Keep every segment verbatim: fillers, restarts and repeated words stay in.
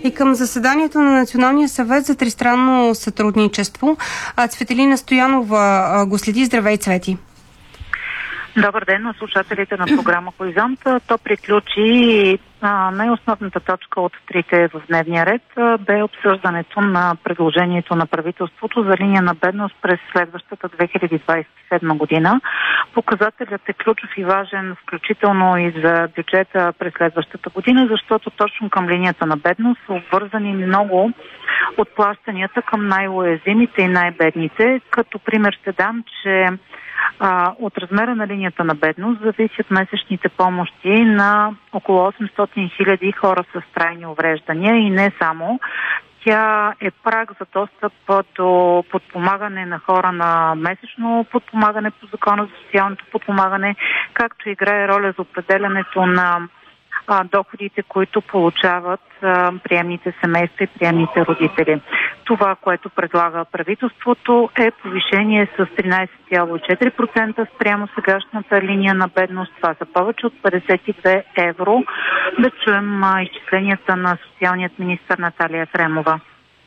и към заседанието на Националния съвет за тристранно сътрудничество. Цветелина Стоянова го следи. Здравей, Цвети! Добър ден на слушателите на програма Хоризонт. То приключи. Най-основната точка от трите в дневния ред бе обсъждането на предложението на правителството за линия на бедност през следващата две хиляди двадесет и седма година. Показателят е ключов и важен, включително и за бюджета през следващата година, защото точно към линията на бедност са обвързани много от плащанията към най-уязвимите и най-бедните. Като пример ще дам, че А, от размера на линията на бедност зависят месечните помощи на около осемстотин хиляди хора с трайни увреждания и не само. Тя е праг за достъп до подпомагане на хора на месечно подпомагане по Закона за социалното подпомагане, както играе роля за определянето на а, доходите, които получават а, приемните семейства и приемните родители. Това, което предлага правителството, е повишение с тринадесет цяло и четири процента спрямо сегашната линия на бедност. Това са повече от петдесет и две евро. Да чуем а, изчисленията на социалният министър Наталия Ефремова.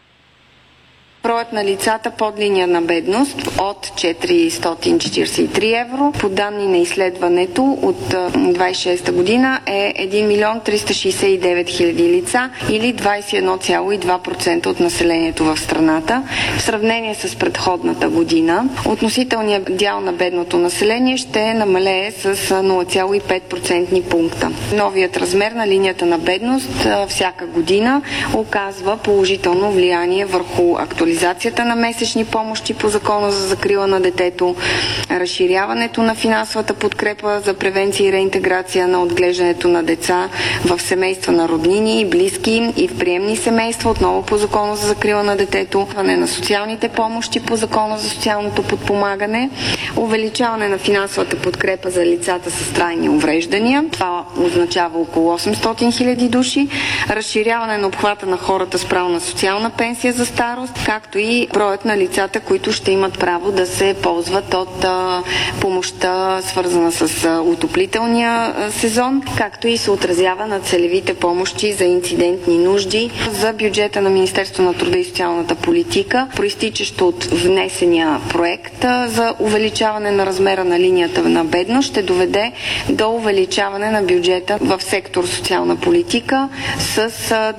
Броят на лицата под линия на бедност от четиристотин четиридесет и три евро. По данни на изследването от двадесет и шеста година е един милион триста шейсет и девет хиляди лица или двадесет и едно цяло и две процента от населението в страната. В сравнение с предходната година, относителният дял на бедното население ще намалее с нула цяло и пет процентни пункта. Новият размер на линията на бедност всяка година оказва положително влияние върху актуализацията на месечни помощи по Закона за закрила на детето, разширяването на финансовата подкрепа за превенция и реинтеграция на отглеждането на деца в семейства на роднини и близки и в приемни семейства, отново по Закона за закрила на детето, на социалните помощи по Закона за социалното подпомагане, увеличаване на финансовата подкрепа за лицата с трайни увреждания, това означава около осемстотин хиляди души, разширяване на обхвата на хората с право на социална пенсия за старост, както и броят на лицата, които ще имат право да се ползват от а, помощта, свързана с а, отоплителния а, сезон, както и се отразява на целевите помощи за инцидентни нужди. За бюджета на Министерство на труда и социалната политика, проистичащо от внесения проект а, за увеличаване на размера на линията на бедност, ще доведе до увеличаване на бюджета в сектор социална политика с а,